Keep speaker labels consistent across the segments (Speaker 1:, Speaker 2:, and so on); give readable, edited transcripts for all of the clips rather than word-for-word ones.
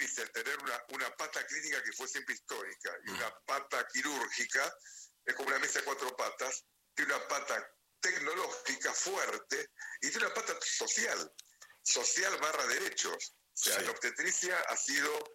Speaker 1: dicen, tener una pata clínica que fue siempre histórica y una pata quirúrgica, es como una mesa de 4 patas, tiene una pata tecnológica fuerte y tiene una pata social barra derechos. O sea, la obstetricia ha sido,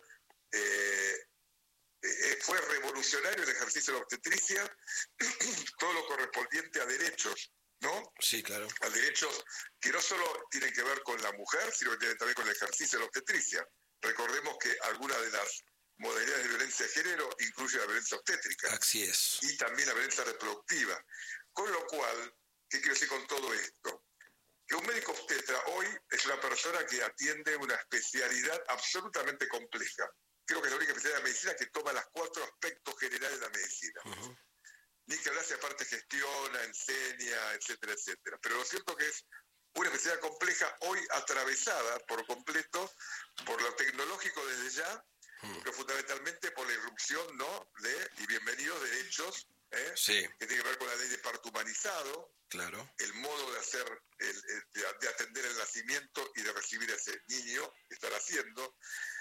Speaker 1: fue revolucionario el ejercicio de la obstetricia, todo lo correspondiente a derechos, ¿no?
Speaker 2: Sí, claro.
Speaker 1: A derechos que no solo tienen que ver con la mujer, sino que tienen también con el ejercicio de la obstetricia. Recordemos que algunas de las modalidades de violencia de género incluyen la violencia obstétrica.
Speaker 2: Así es.
Speaker 1: Y también la violencia reproductiva. Con lo cual, ¿qué quiero decir con todo esto? Que un médico obstetra hoy es una persona que atiende una especialidad absolutamente compleja. Creo que es la única especialidad de la medicina que toma los 4 aspectos generales de la medicina. Uh-huh. Ni que hablar si aparte gestiona, enseña, etcétera, etcétera. Pero lo cierto que es una especialidad compleja hoy atravesada por completo por lo tecnológico desde ya, pero fundamentalmente por la irrupción, ¿no?, y bienvenidos derechos, que tiene que ver con la ley de parto humanizado,
Speaker 2: claro,
Speaker 1: el modo de hacer, de atender el nacimiento y de recibir a ese niño que están haciendo,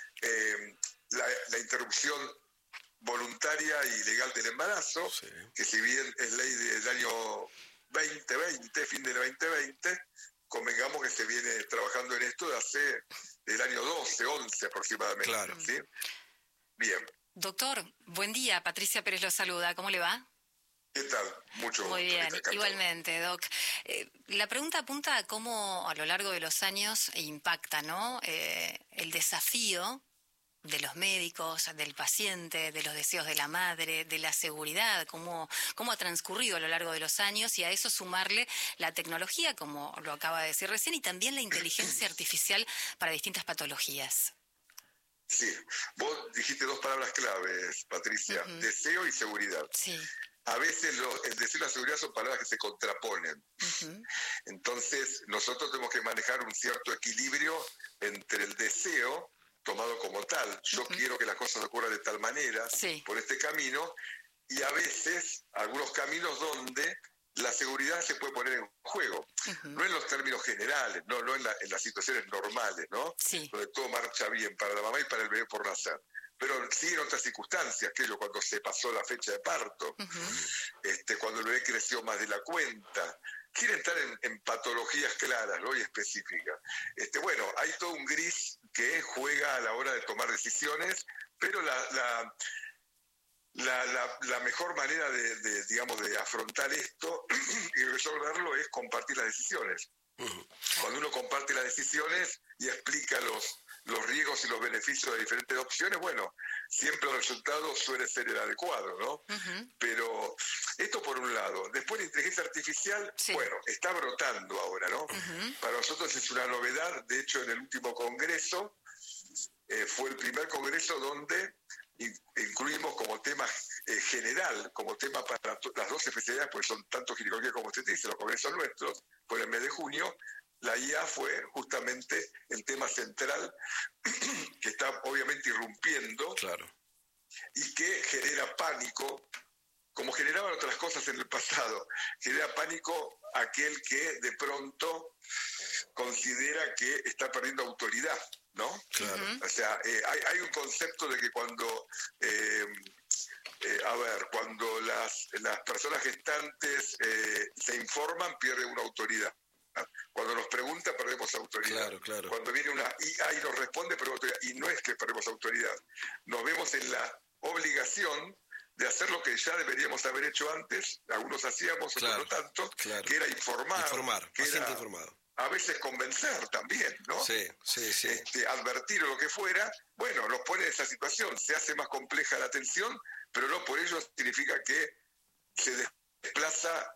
Speaker 1: la interrupción voluntaria y legal del embarazo, que si bien es ley del año 2020, fin del 2020, convengamos que se viene trabajando en esto desde el año 12, 11 aproximadamente.
Speaker 2: Claro.
Speaker 1: ¿Sí? Bien.
Speaker 3: Doctor, buen día. Patricia Pérez lo saluda. ¿Cómo le va?
Speaker 1: ¿Qué tal? Mucho
Speaker 3: Muy bien, igualmente, Doc. La pregunta apunta a cómo a lo largo de los años impacta, ¿no?, el desafío de los médicos, del paciente, de los deseos de la madre, de la seguridad, cómo ha transcurrido a lo largo de los años, y a eso sumarle la tecnología, como lo acaba de decir recién, y también la inteligencia artificial para distintas patologías.
Speaker 1: Sí, vos dijiste 2 palabras claves, Patricia, deseo y seguridad.
Speaker 3: Sí.
Speaker 1: A veces el deseo y la seguridad son palabras que se contraponen. Entonces, nosotros tenemos que manejar un cierto equilibrio entre el deseo tomado como tal. Yo quiero que las cosas ocurran de tal manera, por este camino, y a veces algunos caminos donde la seguridad se puede poner en juego. No en los términos generales, no en las situaciones normales, ¿no? Donde todo marcha bien para la mamá y para el bebé por nacer. Pero sí en otras circunstancias, cuando se pasó la fecha de parto, cuando el bebé creció más de la cuenta. Quieren estar en patologías claras, ¿no?, y específicas. Bueno, hay todo un gris que juega a la hora de tomar decisiones, pero la mejor manera de afrontar esto y resolverlo es compartir las decisiones. Cuando uno comparte las decisiones y explica los riesgos y los beneficios de diferentes opciones, bueno, siempre el resultado suele ser el adecuado, ¿no? Pero esto por un lado. Después la inteligencia artificial, bueno, está brotando ahora, ¿no? Para nosotros es una novedad. De hecho, en el último congreso, fue el primer congreso donde incluimos como tema general, como tema para las 2 especialidades, porque son tanto ginecología como obstetricia, los congresos nuestros, por el mes de junio. La IA fue justamente el tema central que está obviamente irrumpiendo, y que genera pánico, como generaban otras cosas en el pasado. Genera pánico aquel que de pronto considera que está perdiendo autoridad, ¿no? Claro. O sea, hay un concepto de que cuando cuando las personas gestantes se informan, pierde una autoridad. Cuando nos pregunta, perdemos autoridad. Claro. Cuando viene una IA y nos responde, perdemos autoridad. Y no es que perdemos autoridad. Nos vemos en la obligación de hacer lo que ya deberíamos haber hecho antes, algunos hacíamos, otros no tanto, que era informar, que era informado. A veces convencer también, ¿no? Sí. Advertir o lo que fuera. Bueno, nos pone en esa situación, se hace más compleja la atención, pero no por ello significa que se desplaza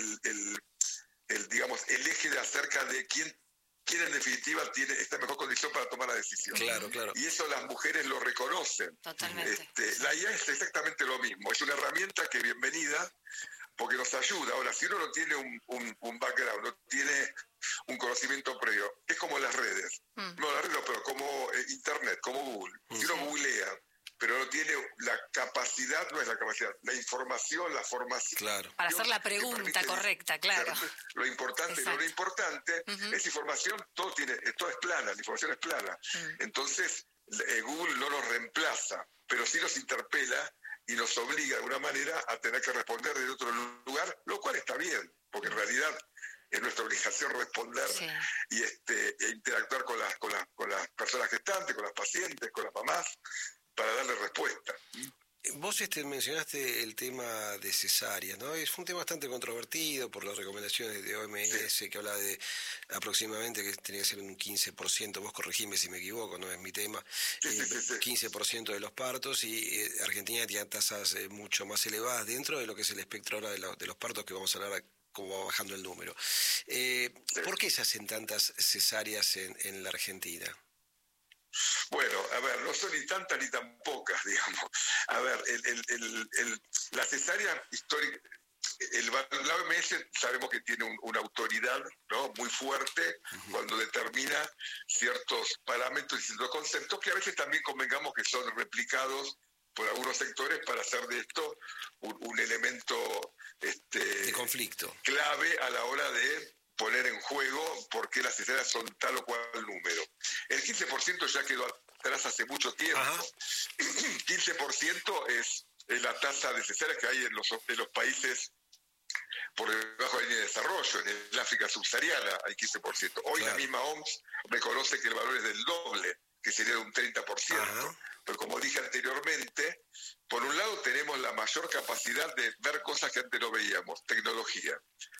Speaker 1: el eje de acerca de quién en definitiva está en mejor condición para tomar la decisión. Claro. Y eso las mujeres lo reconocen.
Speaker 3: Totalmente.
Speaker 1: La IA es exactamente lo mismo, es una herramienta que bienvenida porque nos ayuda. Ahora, si uno no tiene un background, no tiene un conocimiento previo, es como las redes. No las redes, pero como Internet, como Google. Si uno googlea, pero no tiene la capacidad, no es la capacidad, la información, la formación.
Speaker 3: Claro. Para hacer la pregunta correcta, claro.
Speaker 1: Lo importante y no lo importante es información, todo es plana, la información es plana. Entonces, Google no nos reemplaza, pero sí nos interpela y nos obliga de alguna manera a tener que responder desde otro lugar, lo cual está bien, porque en realidad es nuestra obligación responder y e interactuar con las personas gestantes, con las pacientes, con las mamás, para darle respuesta.
Speaker 2: Vos mencionaste el tema de cesárea, ¿no? Fue un tema bastante controvertido por las recomendaciones de OMS, que habla de aproximadamente que tenía que ser un 15%, vos corregime si me equivoco, no es mi tema, 15% de los partos, y Argentina tiene tasas mucho más elevadas dentro de lo que es el espectro ahora de los partos, que vamos a hablar cómo va bajando el número. ¿Por qué se hacen tantas cesáreas en la Argentina?
Speaker 1: Bueno, a ver, no son ni tantas ni tan pocas, digamos. A ver, la cesárea histórica, la OMS sabemos que tiene una autoridad, ¿no?, muy fuerte cuando determina ciertos parámetros y ciertos conceptos que a veces también convengamos que son replicados por algunos sectores para hacer de esto un elemento
Speaker 2: de conflicto
Speaker 1: clave a la hora de poner en juego por qué las cesáreas son tal o cual número. El 15% ya quedó atrás hace mucho tiempo. 15% es la tasa de cesáreas que hay en los países por debajo de la línea de desarrollo. En el África subsahariana hay 15%. Hoy la misma OMS reconoce que el valor es del doble, que sería de un 30%. Pero como dije anteriormente, por un lado tenemos la mayor capacidad de ver cosas que antes no veíamos, tecnología.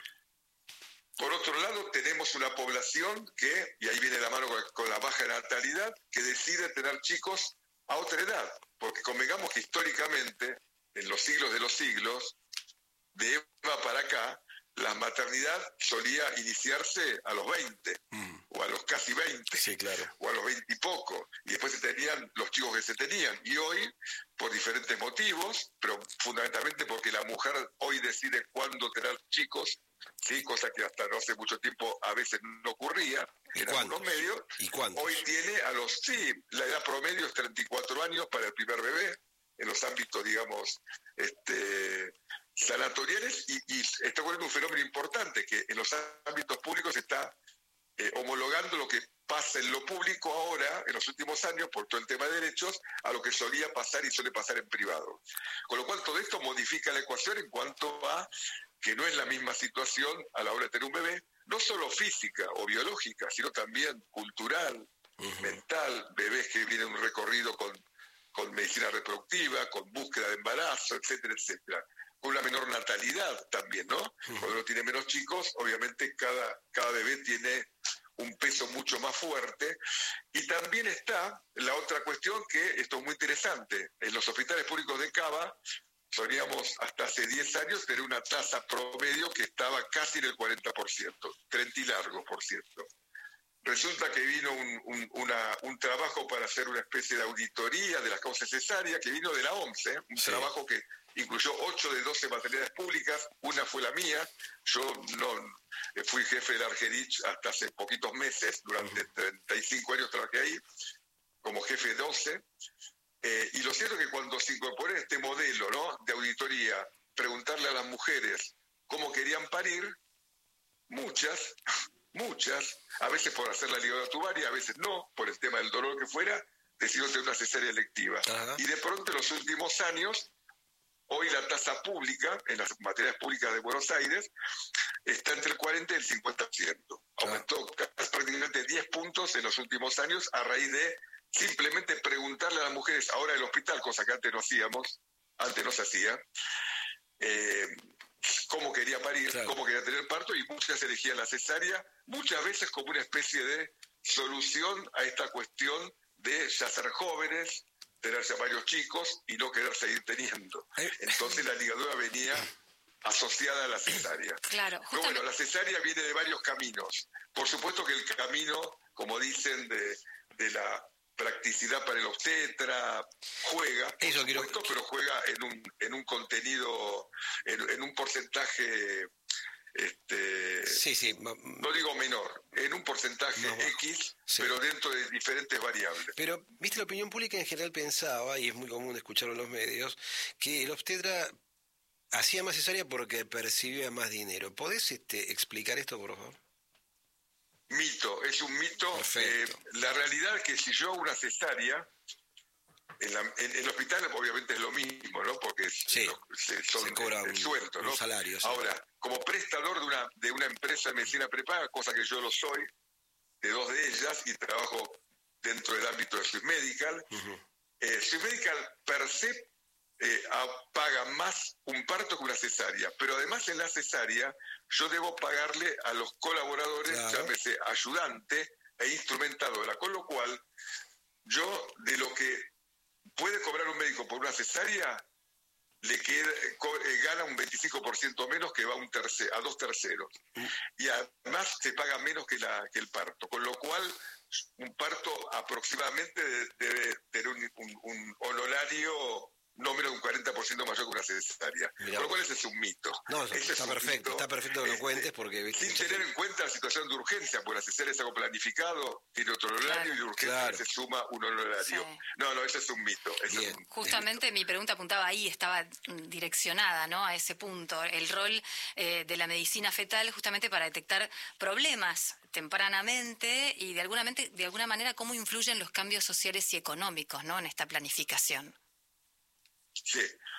Speaker 1: Por otro lado, tenemos una población que, y ahí viene la mano con la baja natalidad, que decide tener chicos a otra edad. Porque convengamos que históricamente, en los siglos de los siglos, de Eva para acá, la maternidad solía iniciarse a los 20, o a los casi 20,
Speaker 2: sí, claro,
Speaker 1: o a los 20 y poco, y después se tenían los chicos que se tenían. Y hoy, por diferentes motivos, pero fundamentalmente porque la mujer hoy decide cuándo tener chicos, sí, cosa que hasta no hace mucho tiempo a veces no ocurría en algunos medios.
Speaker 2: ¿Y cuántos?
Speaker 1: Hoy tiene la edad promedio es 34 años para el primer bebé, en los ámbitos, digamos, sanatoriales, y está ocurriendo un fenómeno importante, que en los ámbitos públicos se está homologando lo que pasa en lo público ahora, en los últimos años, por todo el tema de derechos, a lo que solía pasar y suele pasar en privado. Con lo cual todo esto modifica la ecuación en cuanto a que no es la misma situación a la hora de tener un bebé, no solo física o biológica, sino también cultural, mental, bebés que vienen un recorrido con medicina reproductiva, con búsqueda de embarazo, etcétera, etcétera. Con una menor natalidad también, ¿no? Cuando uno tiene menos chicos, obviamente cada bebé tiene un peso mucho más fuerte. Y también está la otra cuestión, que esto es muy interesante. En los hospitales públicos de Cava solíamos hasta hace 10 años tener una tasa promedio que estaba casi en el 40%, 30 y largos, por cierto. Resulta que vino un trabajo para hacer una especie de auditoría de las causas cesáreas, que vino de la OMS, trabajo que incluyó 8 de 12 maternidades públicas, una fue la mía. Yo no fui jefe del Argerich hasta hace poquitos meses, durante 35 años trabajé ahí, como jefe de 12. Y lo cierto es que cuando se incorporó este modelo, ¿no?, de auditoría, preguntarle a las mujeres cómo querían parir, muchas, a veces por hacer la ligadura tubaria, a veces no, por el tema del dolor que fuera, decidieron tener una cesárea electiva. Y de pronto en los últimos años, hoy la tasa pública, en las maternidades públicas de Buenos Aires, está entre el 40 y el 50%. Aumentó prácticamente 10 puntos en los últimos años a raíz de simplemente preguntarle a las mujeres ahora del hospital, cosa que antes no hacíamos, antes no se hacía, cómo quería parir, cómo quería tener parto, y muchas elegían la cesárea, muchas veces como una especie de solución a esta cuestión de ya ser jóvenes, tener ya varios chicos y no querer seguir teniendo. Entonces la ligadura venía asociada a la cesárea.
Speaker 3: Claro,
Speaker 1: pero bueno, la cesárea viene de varios caminos. Por supuesto que el camino, como dicen, de la practicidad para el obstetra juega, por supuesto, pero juega en un contenido, en un porcentaje, no digo menor, en un porcentaje X, pero dentro de diferentes variables.
Speaker 2: Pero, viste, la opinión pública en general pensaba, y es muy común escucharlo en los medios, que el obstetra hacía más cesárea porque percibía más dinero. ¿Podés explicar esto, por favor?
Speaker 1: Es un mito. La realidad es que si yo hago una cesárea, en el hospital obviamente es lo mismo, ¿no? Porque
Speaker 2: se cobra
Speaker 1: el sueldo, ¿no?
Speaker 2: Un salario. Sí.
Speaker 1: Ahora, como prestador de una empresa de medicina prepaga, cosa que yo lo soy, de 2 de ellas, y trabajo dentro del ámbito de Swiss Medical, Swiss Medical per se paga más un parto que una cesárea, pero además en la cesárea yo debo pagarle a los colaboradores, llámese ayudante e instrumentadora, con lo cual yo de lo que puede cobrar un médico por una cesárea le gana un 25% menos que va a 2 terceros, y además se paga menos que el parto, con lo cual un parto aproximadamente debe tener un honorario no menos de un 40% mayor que una cesárea. Por lo cual ese es un mito.
Speaker 2: No, está perfecto que lo cuentes porque...
Speaker 1: sin tener en cuenta la situación de urgencia, porque la cesárea es algo planificado, tiene otro horario, y urgencia se suma un horario. Sí. No, ese es un mito.
Speaker 3: Justamente mi pregunta apuntaba ahí, estaba direccionada, ¿no?, a ese punto, el rol de la medicina fetal justamente para detectar problemas tempranamente y de alguna manera cómo influyen los cambios sociales y económicos, ¿no?, en esta planificación.
Speaker 1: Sí.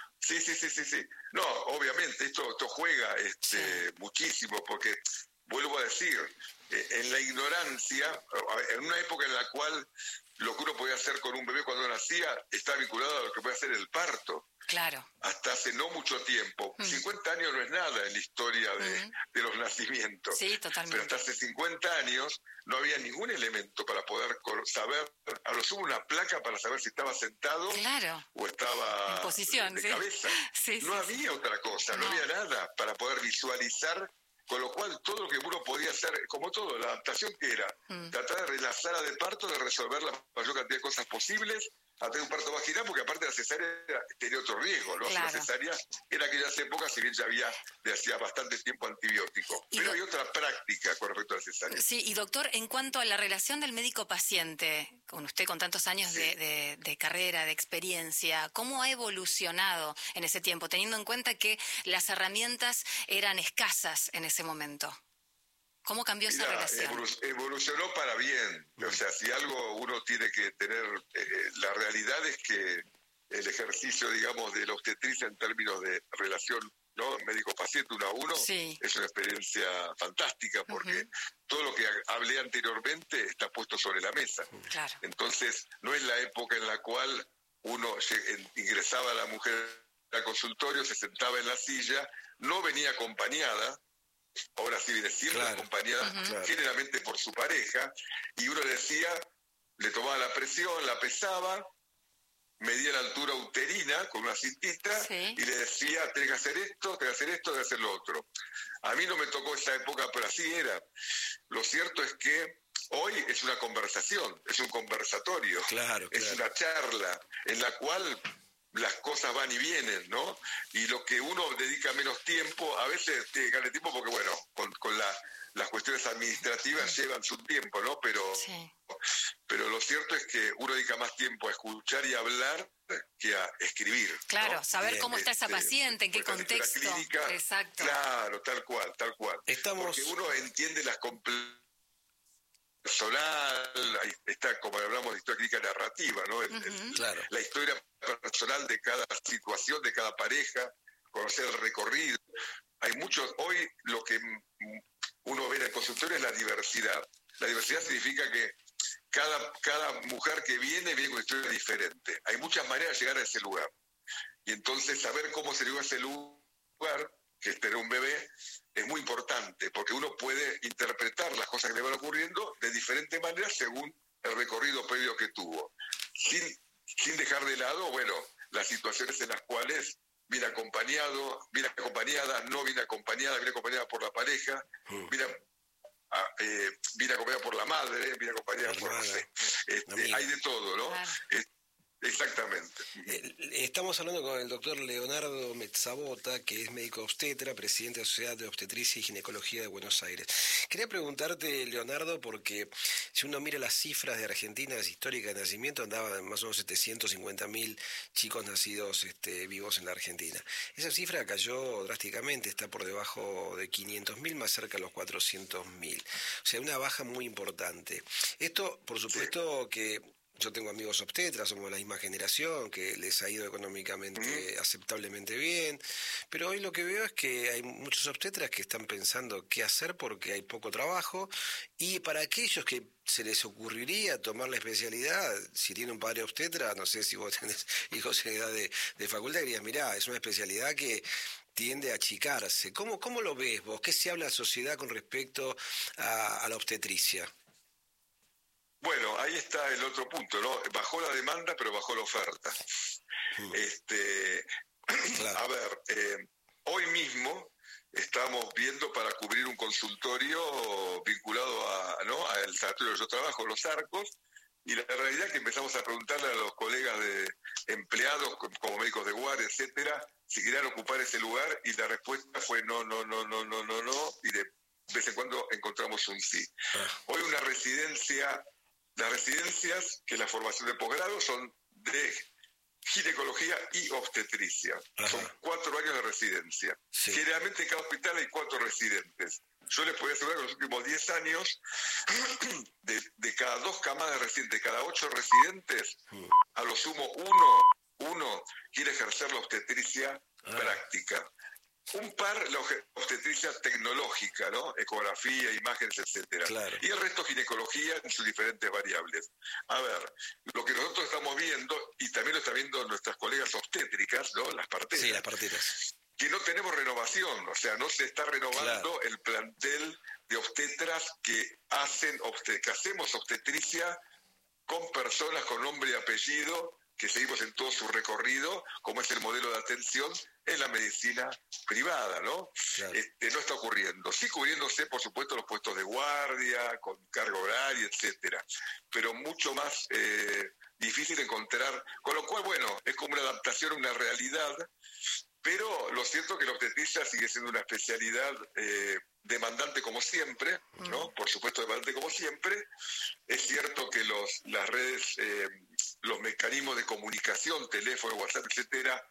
Speaker 1: No, obviamente esto juega muchísimo, porque vuelvo a decir, en la ignorancia, en una época en la cual lo que uno podía hacer con un bebé cuando nacía está vinculado a lo que puede hacer el parto.
Speaker 3: Claro.
Speaker 1: Hasta hace no mucho tiempo. 50 años no es nada en la historia de los nacimientos.
Speaker 3: Sí, totalmente.
Speaker 1: Pero hasta hace 50 años no había ningún elemento para poder saber, a lo sumo una placa para saber si estaba sentado o estaba
Speaker 3: en posición,
Speaker 1: de cabeza. No había otra cosa, no había nada para poder visualizar, con lo cual todo lo que uno podía hacer, como todo, la adaptación que era, tratar de la sala de parto, de resolver la mayor cantidad de cosas posibles, a tener un parto vaginal, porque aparte de la cesárea tenía otro riesgo, ¿no? La cesárea en aquellas épocas, si bien ya había de hacía bastante tiempo antibiótico, pero hay otra práctica con respecto a la cesárea.
Speaker 3: Sí, y doctor, en cuanto a la relación del médico-paciente, con usted con tantos años de carrera, de experiencia, ¿cómo ha evolucionado en ese tiempo, teniendo en cuenta que las herramientas eran escasas en ese momento? ¿Cómo cambió esa relación?
Speaker 1: Evolucionó para bien. O sea, si algo uno tiene que tener, la realidad es que el ejercicio, digamos, de la obstetricia en términos de relación, ¿no?, médico-paciente 1 a 1, es una experiencia fantástica, porque todo lo que hablé anteriormente está puesto sobre la mesa. Entonces, no es la época en la cual uno ingresaba a la mujer al consultorio, se sentaba en la silla, no venía acompañada. Ahora sí viene siempre acompañada, generalmente por su pareja, y uno le tomaba la presión, la pesaba, medía la altura uterina con una cintita y le decía, tenés que hacer esto, tenés que hacer esto, tenés que hacer lo otro. A mí no me tocó esa época, pero así era. Lo cierto es que hoy es una conversación, es un conversatorio, es una charla en la cual las cosas van y vienen, ¿no? Y lo que uno dedica menos tiempo, a veces tiene que darle tiempo porque, bueno, con las cuestiones administrativas llevan su tiempo, ¿no? Pero lo cierto es que uno dedica más tiempo a escuchar y hablar que a escribir.
Speaker 3: Claro, ¿no? Saber cómo está esa paciente, en qué contexto.
Speaker 1: Clínica,
Speaker 3: exacto.
Speaker 1: Claro, tal cual. Porque uno entiende las personal, ahí está, como hablamos de historia clínica narrativa, ¿no? La historia personal de cada situación, de cada pareja, conocer el recorrido. Hay muchos, hoy lo que uno ve en el consultorio es la diversidad. La diversidad significa que cada mujer que viene con una historia diferente. Hay muchas maneras de llegar a ese lugar. Y entonces saber cómo se llegó a ese lugar, que es tener un bebé, es muy importante, porque uno puede interpretar las cosas que le van ocurriendo de diferentes maneras según el recorrido previo que tuvo. Sin dejar de lado, bueno, las situaciones en las cuales viene acompañada, no viene acompañada por la pareja, viene acompañada por la madre, viene acompañada por, no sé, hay de todo, ¿no? Exactamente.
Speaker 2: Estamos hablando con el doctor Leonardo Mezzabota, que es médico obstetra, presidente de la Sociedad de Obstetricia y Ginecología de Buenos Aires. Quería preguntarte, Leonardo, porque si uno mira las cifras de Argentina, las históricas de nacimiento, andaban en más o menos 750.000 chicos nacidos vivos en la Argentina. Esa cifra cayó drásticamente, está por debajo de 500.000, más cerca de los 400.000. O sea, una baja muy importante. Esto, por supuesto, que yo tengo amigos obstetras, somos la misma generación, que les ha ido económicamente aceptablemente bien, pero hoy lo que veo es que hay muchos obstetras que están pensando qué hacer porque hay poco trabajo, y para aquellos que se les ocurriría tomar la especialidad, si tiene un padre obstetra, no sé si vos tenés hijos en edad de facultad, dirías, mirá, es una especialidad que tiende a achicarse. ¿Cómo lo ves vos? ¿Qué se habla en la sociedad con respecto a la obstetricia?
Speaker 1: Bueno, ahí está el otro punto, ¿no? Bajó la demanda, pero bajó la oferta.
Speaker 2: Claro.
Speaker 1: A ver, hoy mismo estamos viendo para cubrir un consultorio vinculado al sanatorio donde yo trabajo, Los Arcos, y la realidad es que empezamos a preguntarle a los colegas de empleados, como médicos de guardia, etcétera, si querían ocupar ese lugar, y la respuesta fue no, y de vez en cuando encontramos un sí. Hoy una residencia, las residencias, que es la formación de posgrado, son de ginecología y obstetricia.
Speaker 2: Ajá.
Speaker 1: Son 4 años de residencia.
Speaker 2: Sí.
Speaker 1: Generalmente en cada hospital hay 4 residentes. Yo les podría asegurar que en los últimos 10 años, de cada 2 camadas de residentes, de cada 8 residentes, a lo sumo uno quiere ejercer la obstetricia práctica. Un par, la obstetricia tecnológica, ¿no? Ecografía, imágenes, etcétera.
Speaker 2: Claro.
Speaker 1: Y el resto ginecología en sus diferentes variables. A ver, lo que nosotros estamos viendo, y también lo están viendo nuestras colegas obstétricas, ¿no? Las parteras.
Speaker 2: Sí, las parteras.
Speaker 1: Que no tenemos renovación, o sea, no se está renovando el plantel de obstetras que hacemos obstetricia con personas con nombre y apellido, que seguimos en todo su recorrido, como es el modelo de atención en la medicina privada, ¿no?
Speaker 2: Claro.
Speaker 1: No está ocurriendo. Sí cubriéndose, por supuesto, los puestos de guardia, con carga horaria, etcétera, pero mucho más difícil encontrar, con lo cual, bueno, es como una adaptación a una realidad, pero lo cierto es que la obstetricia sigue siendo una especialidad demandante como siempre, ¿no? Por supuesto demandante como siempre. Es cierto que las redes, los mecanismos de comunicación, teléfono, WhatsApp, etcétera,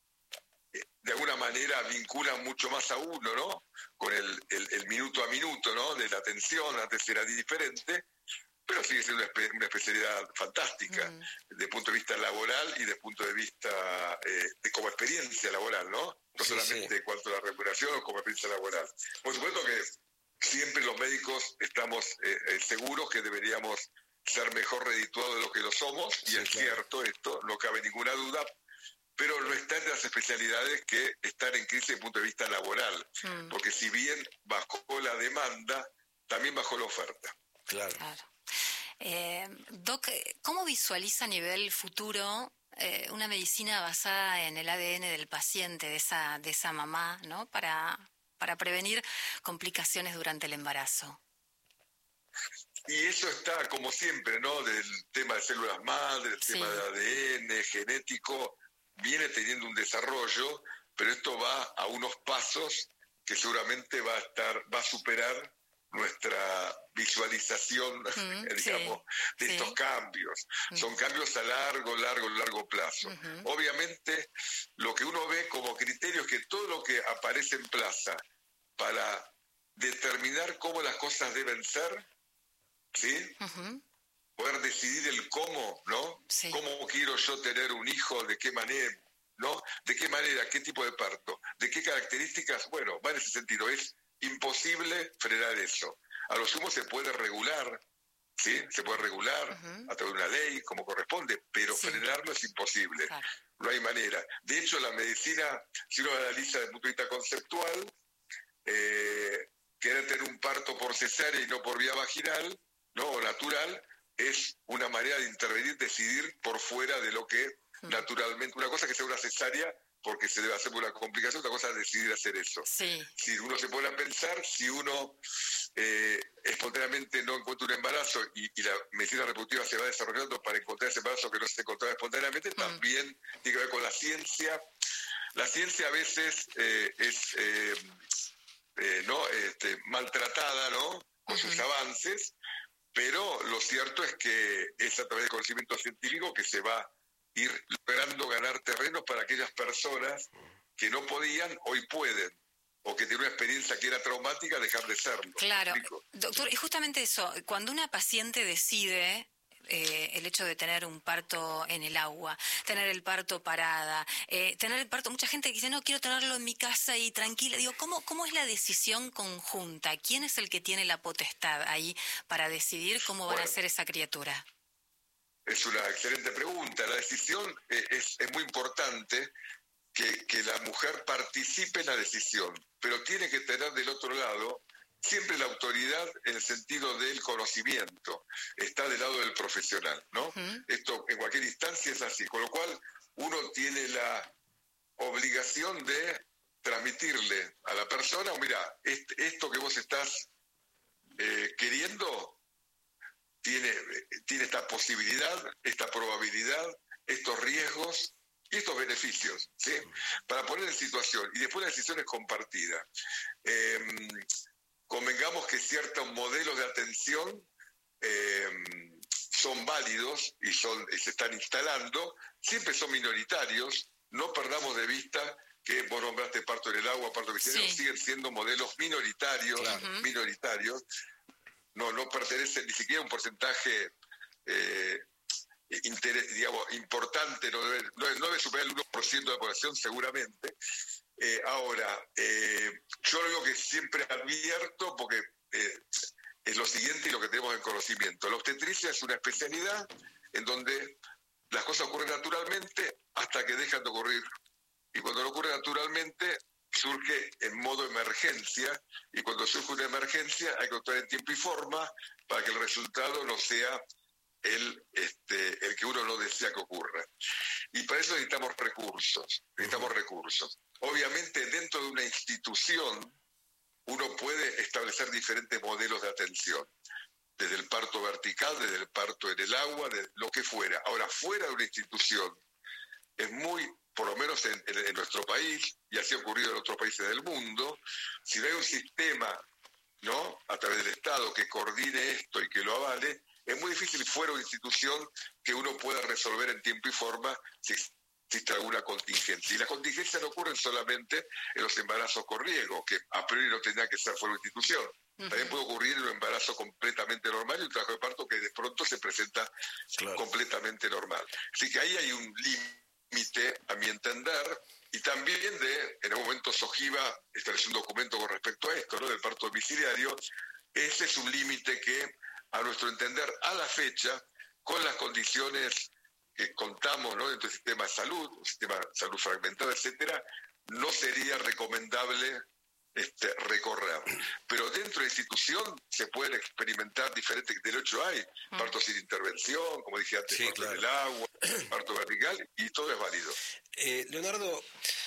Speaker 1: de alguna manera vinculan mucho más a uno, ¿no? Con el minuto a minuto, ¿no? De la atención, antes era diferente, pero sigue siendo una especialidad fantástica desde el punto de vista laboral y desde el punto de vista de como experiencia laboral, ¿no? No solamente en cuanto a la remuneración o como experiencia laboral. Por supuesto que siempre los médicos estamos seguros que deberíamos ser mejor redituados de lo que lo somos, y es cierto esto, no cabe ninguna duda, pero no está entre las especialidades que están en crisis desde el punto de vista laboral, porque si bien bajó la demanda, también bajó la oferta.
Speaker 2: Claro.
Speaker 3: Doc, ¿cómo visualiza a nivel futuro una medicina basada en el ADN del paciente, de esa mamá, ¿no? Para prevenir complicaciones durante el embarazo?
Speaker 1: Y eso está, como siempre, ¿no? Del tema de células madre, el tema de ADN, genético, viene teniendo un desarrollo, pero esto va a unos pasos que seguramente va a superar nuestra visualización, digamos, de estos cambios. Son cambios a largo plazo. Obviamente, lo que uno ve como criterio es que todo lo que aparece en plaza para determinar cómo las cosas deben ser, ¿sí? Poder decidir el cómo, ¿no? Sí. ¿Cómo quiero yo tener un hijo? ¿De qué manera? ¿No? ¿De qué manera? ¿Qué tipo de parto? ¿De qué características? Bueno, va en ese sentido. Es imposible frenar eso. A lo sumo se puede regular, ¿sí? Se puede regular a través de una ley, como corresponde, pero frenarlo es imposible. Claro. No hay manera. De hecho, la medicina, si uno analiza desde el punto de vista conceptual, querer tener un parto por cesárea y no por vía vaginal, ¿no? O natural, es una manera de intervenir, decidir por fuera de lo que naturalmente, una cosa que sea una cesárea porque se debe hacer por una complicación, otra cosa es decidir hacer eso.
Speaker 3: Sí.
Speaker 1: Si uno se pone a pensar, si uno espontáneamente no encuentra un embarazo y la medicina reproductiva se va desarrollando para encontrar ese embarazo que no se encontraba espontáneamente, también tiene que ver con la ciencia. La ciencia a veces es maltratada, ¿no?, con sus avances, pero lo cierto es que es a través del conocimiento científico que se va a ir logrando ganar terrenos para aquellas personas que no podían, hoy pueden, o que tienen una experiencia que era traumática, dejar de serlo.
Speaker 3: Claro, doctor, y justamente eso, cuando una paciente decide el hecho de tener un parto en el agua, tener el parto parada, tener el parto, mucha gente dice, no, quiero tenerlo en mi casa y tranquila. Digo, ¿cómo es la decisión conjunta? ¿Quién es el que tiene la potestad ahí para decidir cómo van a ser esa criatura?
Speaker 1: Es una excelente pregunta. La decisión es muy importante que la mujer participe en la decisión, pero tiene que tener del otro lado siempre la autoridad en el sentido del conocimiento. Está del lado del profesional, ¿no? Esto en cualquier instancia es así, con lo cual uno tiene la obligación de transmitirle a la persona, mira, esto que vos estás queriendo tiene esta posibilidad, esta probabilidad, estos riesgos y estos beneficios, ¿sí? Para poner en situación, y después la decisión es compartida. Convengamos que ciertos modelos de atención son válidos y se están instalando, siempre son minoritarios, no perdamos de vista que vos nombraste parto en el agua, parto visceral, siguen siendo modelos minoritarios, minoritarios, no pertenecen ni siquiera a un porcentaje importante, no debe superar el 1% de la población seguramente. Ahora, yo lo que siempre advierto, porque es lo siguiente y lo que tenemos en conocimiento. La obstetricia es una especialidad en donde las cosas ocurren naturalmente hasta que dejan de ocurrir. Y cuando no ocurre naturalmente, surge en modo emergencia, y cuando surge una emergencia hay que actuar en tiempo y forma para que el resultado no sea el que uno no desea que ocurra. Y para eso necesitamos recursos. Obviamente dentro de una institución uno puede establecer diferentes modelos de atención, desde el parto vertical, desde el parto en el agua, de lo que fuera. Ahora, fuera de una institución, es muy, por lo menos en nuestro país, y así ha ocurrido en otros países del mundo, si no hay un sistema, ¿no?, a través del Estado que coordine esto y que lo avale, es muy difícil fuera de una institución que uno pueda resolver en tiempo y forma si existe alguna contingencia. Y las contingencias no ocurren solamente en los embarazos con riesgo, que a priori no tendría que ser fuera de una institución. También puede ocurrir en un embarazo completamente normal y un trabajo de parto que de pronto se presenta completamente normal. Así que ahí hay un límite, a mi entender, y también en un momento SOGIVA estableció un documento con respecto a esto, ¿no?, del parto domiciliario. Ese es un límite que, a nuestro entender, a la fecha, con las condiciones que contamos, ¿no?, dentro del sistema de salud, un sistema de salud fragmentado, etcétera, no sería recomendable recorrer. Pero dentro de la institución se pueden experimentar diferentes, de hecho hay partos sin intervención, como dije antes, parto en el agua, parto vertical, y todo es válido.
Speaker 2: Leonardo,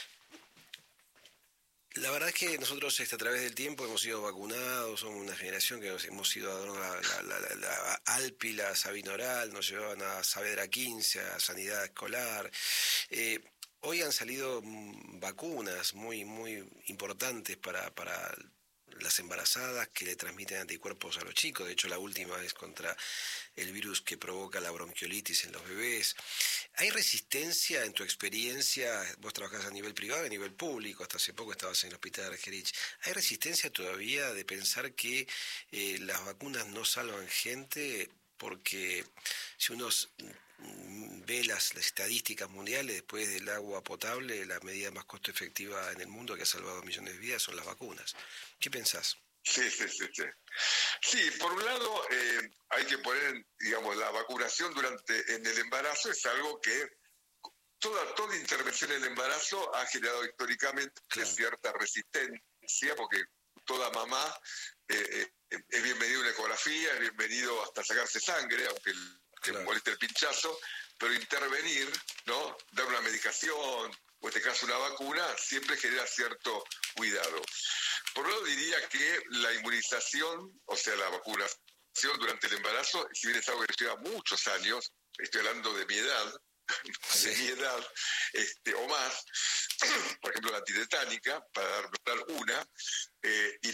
Speaker 2: la verdad es que nosotros a través del tiempo hemos sido vacunados, somos una generación que hemos ido a la ALPI, la Sabina Oral, nos llevaban a Saavedra 15, a Sanidad Escolar. Hoy han salido vacunas muy, muy importantes para las embarazadas que le transmiten anticuerpos a los chicos. De hecho, la última es contra el virus que provoca la bronquiolitis en los bebés. ¿Hay resistencia en tu experiencia? Vos trabajás a nivel privado y a nivel público, hasta hace poco estabas en el hospital de Argerich. ¿Hay resistencia todavía de pensar que las vacunas no salvan gente? Porque si uno ve las estadísticas mundiales, después del agua potable, la medida más costo efectiva en el mundo que ha salvado millones de vidas son las vacunas. ¿Qué pensás?
Speaker 1: Sí. Sí, por un lado hay que poner, digamos, la vacunación en el embarazo es algo que toda intervención en el embarazo ha generado históricamente cierta resistencia, porque toda mamá es bienvenido a una ecografía, es bienvenido hasta sacarse sangre, aunque moleste el pinchazo, pero intervenir, ¿no?, dar una medicación, o en este caso una vacuna, siempre genera cierto cuidado. Por un lado diría que la inmunización, o sea, la vacunación durante el embarazo, si bien es algo que lleva muchos años, estoy hablando de mi edad, o más, por ejemplo la antitetánica, para dar una, y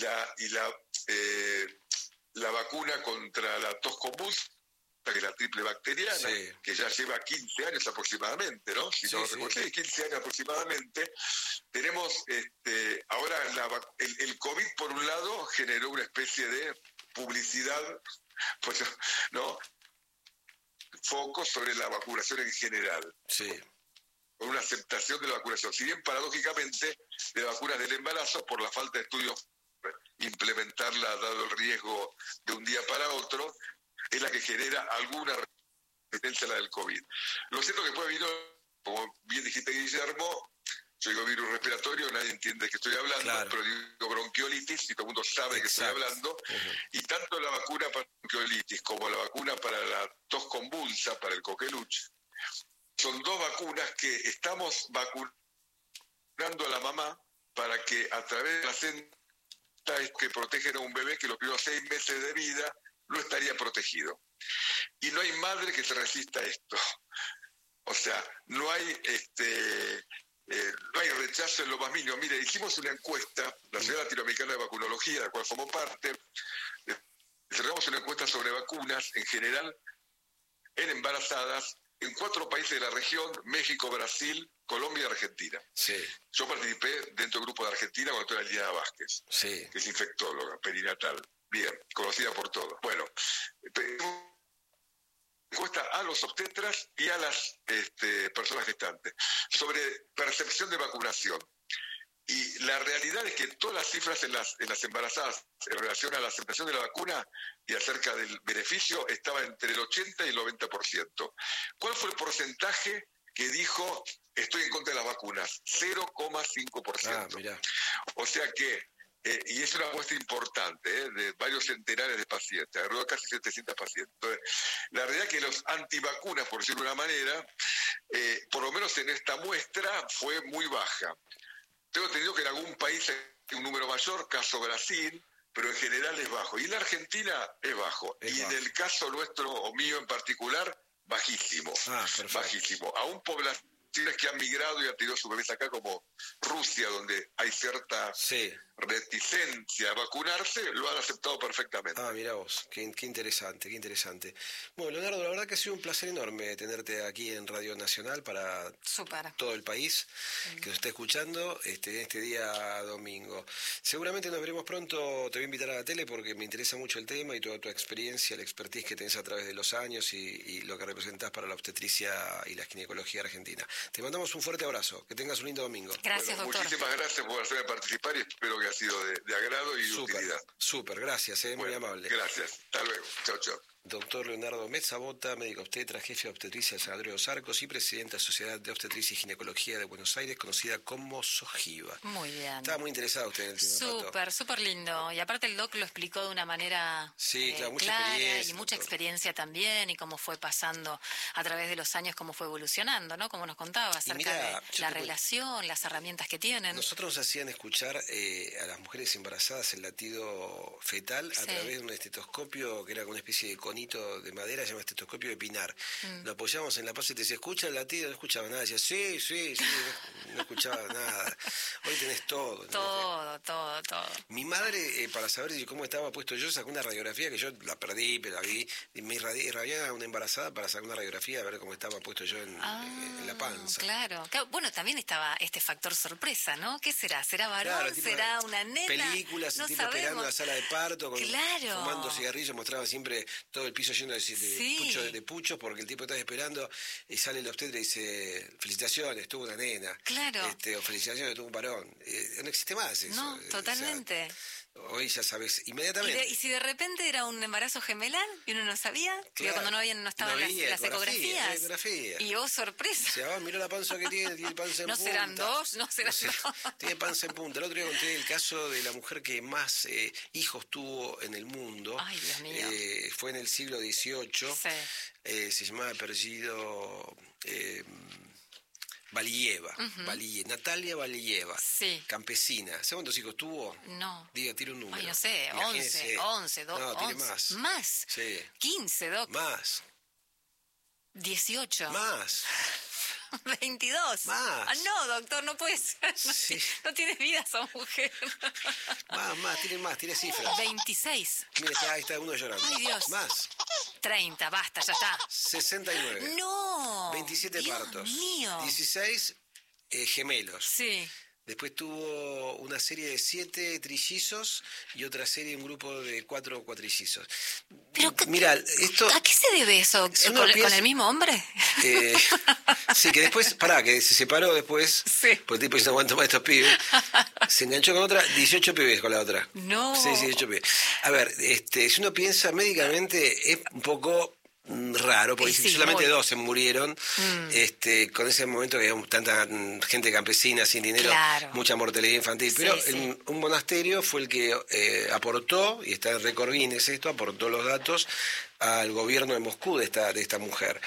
Speaker 1: la vacuna contra la tos convulsa, que es la triple bacteriana, que ya lleva 15 años aproximadamente, ¿no? Si no recuerdo, 15 años aproximadamente. Tenemos, ahora el COVID, por un lado, generó una especie de publicidad, pues, ¿no? Foco sobre la vacunación en general. Con una aceptación de la vacunación. Si bien, paradójicamente, de vacunas del embarazo, por la falta de estudios, implementarla, dado el riesgo de un día para otro, es la que genera alguna resistencia a la del COVID. Lo cierto que puede venir, como bien dijiste, Guillermo, yo digo virus respiratorio, nadie entiende de qué estoy hablando, pero digo bronquiolitis y todo el mundo sabe de qué estoy hablando. Y tanto la vacuna para la bronquiolitis como la vacuna para la tos convulsa, para el coqueluche, son dos vacunas que estamos vacunando a la mamá para que a través de las que protegen a un bebé que los primeros 6 meses de vida no estaría protegido. Y no hay madre que se resista a esto. O sea, no hay rechazo en lo más mínimo. Mire, hicimos una encuesta, la Sociedad Latinoamericana de Vacunología, de la cual formo parte, cerramos una encuesta sobre vacunas en general en embarazadas en 4 países de la región: México, Brasil, Colombia y Argentina. Yo participé dentro del grupo de Argentina con la doctora Liliana Vázquez, que es infectóloga perinatal, bien, conocida por todos. Bueno, encuesta a los obstetras y a las personas gestantes sobre percepción de vacunación. Y la realidad es que todas las cifras en las embarazadas en relación a la aceptación de la vacuna y acerca del beneficio estaba entre el 80 y el 90%. ¿Cuál fue el porcentaje que dijo estoy en contra de las vacunas? 0,5%. O sea que, y es una muestra importante, de varios centenares de pacientes, alrededor de casi 700 pacientes. Entonces, la realidad es que los antivacunas, por decirlo de una manera, por lo menos en esta muestra, fue muy baja. Tengo entendido que en algún país hay un número mayor, caso Brasil, pero en general es bajo. Y en la Argentina es bajo. Y en el caso nuestro, o mío en particular, bajísimo. Bajísimo. Aún poblaciones que han migrado y han tenido su bebés acá, como Rusia, donde hay cierta reticencia a vacunarse, lo han aceptado perfectamente.
Speaker 2: Mirá vos, qué interesante, qué interesante. Bueno, Leonardo, la verdad que ha sido un placer enorme tenerte aquí en Radio Nacional para todo el país que nos está escuchando este día domingo. Seguramente nos veremos pronto, te voy a invitar a la tele porque me interesa mucho el tema y toda tu experiencia, la expertise que tenés a través de los años y lo que representás para la obstetricia y la ginecología argentina. Te mandamos un fuerte abrazo, que tengas un lindo domingo.
Speaker 3: Gracias, doctor.
Speaker 1: Muchísimas gracias por hacerme participar y espero que ha sido de agrado y utilidad.
Speaker 2: Súper, gracias, muy amable.
Speaker 1: Gracias, hasta luego, chao, chao.
Speaker 2: Doctor Leonardo Mezzabota, médico obstetra, jefe de obstetricia de San Andrés de los Arcos y presidente de la Sociedad de Obstetricia y Ginecología de Buenos Aires, conocida como SOGIVA.
Speaker 3: Muy bien.
Speaker 2: Estaba muy interesado usted en el tema.
Speaker 3: Súper lindo. Y aparte el doc lo explicó de una manera
Speaker 2: mucha
Speaker 3: clara
Speaker 2: experiencia,
Speaker 3: y mucha experiencia también, y cómo fue pasando a través de los años, cómo fue evolucionando, ¿no? Como nos contaba acerca de la relación, las herramientas que tienen.
Speaker 2: Nosotros nos hacían escuchar a las mujeres embarazadas el latido fetal a través de un estetoscopio que era como una especie de conito de madera, se llama estetoscopio de Pinar. Lo apoyamos en la panza y te decía, ¿escucha el latido? No escuchaba nada. Decía, sí, no escuchaba nada. Hoy tenés todo.
Speaker 3: Todo.
Speaker 2: Mi madre, para saber cómo estaba puesto yo, sacó una radiografía que yo la perdí, pero la vi. Me irradiaba a una embarazada para sacar una radiografía a ver cómo estaba puesto yo en la panza.
Speaker 3: Claro. Bueno, también estaba este factor sorpresa, ¿no? ¿Qué será? ¿Será varón? ¿Será una nena?
Speaker 2: Películas,
Speaker 3: no
Speaker 2: el tipo
Speaker 3: sabemos.
Speaker 2: esperando en la sala de parto, fumando cigarrillos, mostraba siempre todo el piso lleno de puchos, porque el tipo estaba esperando y sale el obstetra y dice, felicitaciones, tuvo una nena.
Speaker 3: Claro.
Speaker 2: O felicitaciones, tuvo un varón. No existe más eso.
Speaker 3: No, totalmente.
Speaker 2: Hoy ya sabes, inmediatamente.
Speaker 3: ¿Y si de repente era un embarazo gemelar y uno no sabía?
Speaker 2: Claro.
Speaker 3: Cuando no estaban las ecografías. Y vos, sorpresa.
Speaker 2: Se va, miró la panza que tiene panza en
Speaker 3: no
Speaker 2: punta.
Speaker 3: Serán dos.
Speaker 2: Tiene panza en punta. El otro día conté el caso de la mujer que más hijos tuvo en el mundo.
Speaker 3: Ay, Dios mío.
Speaker 2: Fue en el siglo XVIII. Se llamaba apellido... Valieva. Natalia Valieva.
Speaker 3: Sí.
Speaker 2: Campesina. ¿Sabes cuántos hijos tuvo?
Speaker 3: No.
Speaker 2: Diga, tira un número.
Speaker 3: Ay, no sé,
Speaker 2: Imagínese.
Speaker 3: 11, 12.
Speaker 2: No, tiene
Speaker 3: 11.
Speaker 2: más.
Speaker 3: ¿Más?
Speaker 2: Sí.
Speaker 3: 15, Doc.
Speaker 2: Más.
Speaker 3: 18.
Speaker 2: Más.
Speaker 3: 22.
Speaker 2: Más.
Speaker 3: Ah, no, doctor, no puede ser. No,
Speaker 2: Sí.
Speaker 3: no tiene vida esa mujer.
Speaker 2: Más, tiene cifras.
Speaker 3: 26.
Speaker 2: Mira, ahí está uno llorando.
Speaker 3: Ay, Dios.
Speaker 2: Más.
Speaker 3: 30, basta, ya está.
Speaker 2: 69.
Speaker 3: No.
Speaker 2: 27
Speaker 3: Dios
Speaker 2: partos.
Speaker 3: mío.
Speaker 2: 16 gemelos.
Speaker 3: Sí.
Speaker 2: Después tuvo una serie de 7 trillizos y otra serie, un grupo de 4 cuatrillizos.
Speaker 3: Pero,
Speaker 2: mira, esto...
Speaker 3: ¿A qué se debe eso?
Speaker 2: uno
Speaker 3: ¿Con
Speaker 2: piensa-
Speaker 3: el mismo hombre?
Speaker 2: Sí, que después, que se separó después,
Speaker 3: Sí.
Speaker 2: porque el tipo dice, no aguanto más estos pibes. Se enganchó con otra, 18 pibes con la otra.
Speaker 3: No.
Speaker 2: Sí, 18 pibes. A ver, si uno piensa médicamente, es un poco raro, porque
Speaker 3: Sí,
Speaker 2: solamente
Speaker 3: muy.
Speaker 2: 2 se murieron, con ese momento que había tanta gente campesina sin dinero,
Speaker 3: Claro.
Speaker 2: mucha mortalidad infantil,
Speaker 3: Sí,
Speaker 2: pero
Speaker 3: sí.
Speaker 2: un monasterio fue el que aportó, y está en récord Guinness esto, aportó los datos al gobierno de Moscú de esta mujer.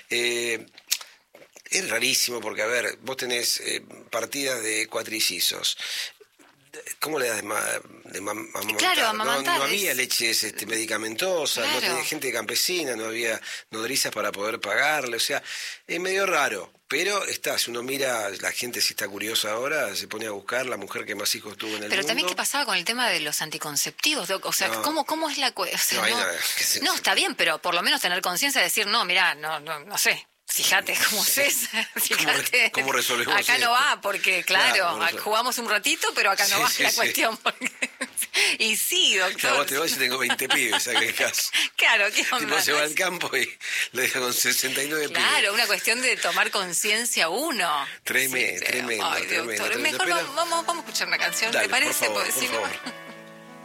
Speaker 2: Es rarísimo porque, a ver, vos tenés partidas de cuatrillizos. ¿Cómo le das de amamantar?
Speaker 3: Claro, amamantar
Speaker 2: no había
Speaker 3: es-
Speaker 2: leches medicamentosas, no
Speaker 3: Claro.
Speaker 2: tenía gente campesina, no había nodrizas para poder pagarle, o sea, es medio raro. Pero si uno mira, la gente si está curiosa ahora, se pone a buscar la mujer que más hijos tuvo en el
Speaker 3: Pero
Speaker 2: mundo.
Speaker 3: también, ¿qué pasaba con el tema de los anticonceptivos, Doc? O sea,
Speaker 2: No.
Speaker 3: ¿cómo es la cuestión?
Speaker 2: No, ahí nada, que se-
Speaker 3: No, está bien, pero por lo menos tener conciencia de decir, no, mirá, no sé. Fíjate cómo es, fíjate.
Speaker 2: ¿Cómo resolvemos
Speaker 3: acá
Speaker 2: esto?
Speaker 3: no va, porque claro,
Speaker 2: ¿cómo resolvemos?
Speaker 3: jugamos un ratito, pero acá no
Speaker 2: Sí,
Speaker 3: va
Speaker 2: sí,
Speaker 3: la
Speaker 2: sí.
Speaker 3: cuestión. Y sí, doctor.
Speaker 2: Claro, vos te vas y tengo 20 pibes, ¿sabes qué caso?
Speaker 3: Claro, ¿qué
Speaker 2: El
Speaker 3: onda?
Speaker 2: tipo se va al campo y lo deja con 69 pibes.
Speaker 3: Claro, una cuestión de tomar conciencia uno.
Speaker 2: Tremendo,
Speaker 3: Ay,
Speaker 2: tremendo.
Speaker 3: doctor, mejor
Speaker 2: Pero-
Speaker 3: vamos a escuchar una canción,
Speaker 2: Dale,
Speaker 3: ¿te parece?
Speaker 2: por favor,
Speaker 3: Porque si
Speaker 2: por
Speaker 3: no-
Speaker 2: favor.